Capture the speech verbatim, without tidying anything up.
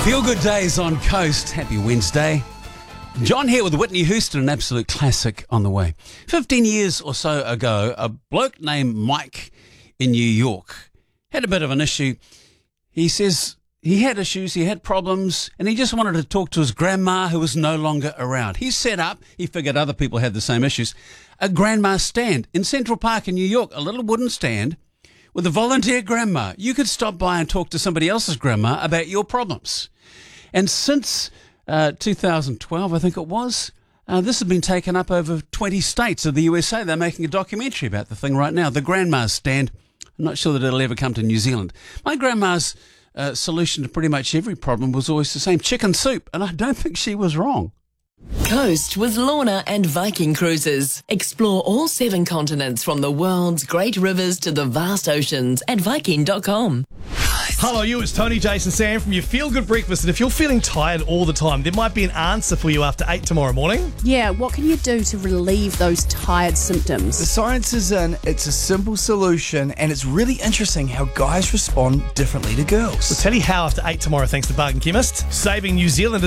Feel Good Days on Coast. Happy Wednesday. John here with Whitney Houston, an absolute classic on the way. Fifteen years or so ago, a bloke named Mike in New York had a bit of an issue. He says he had issues, he had problems, and he just wanted to talk to his grandma who was no longer around. He set up, he figured other people had the same issues, a grandma stand in Central Park in New York, a little wooden stand with a volunteer grandma. You could stop by and talk to somebody else's grandma about your problems. And since uh, two thousand twelve, I think it was, uh, this has been taken up over twenty states of the U S A. They're making a documentary about the thing right now, the grandma's stand. I'm not sure that it'll ever come to New Zealand. My grandma's uh, solution to pretty much every problem was always the same, chicken soup, and I don't think she was wrong. Coast with Lorna and Viking Cruises. Explore all seven continents from the world's great rivers to the vast oceans at viking dot com. Hello, you. It's Tony, Jason, Sam from your Feel Good Breakfast. And if you're feeling tired all the time, there might be an answer for you after eight tomorrow morning. Yeah, what can you do to relieve those tired symptoms? The science is in, it's a simple solution, and it's really interesting how guys respond differently to girls. We'll tell you how after eight tomorrow, thanks to Bargain Chemist. Saving New Zealand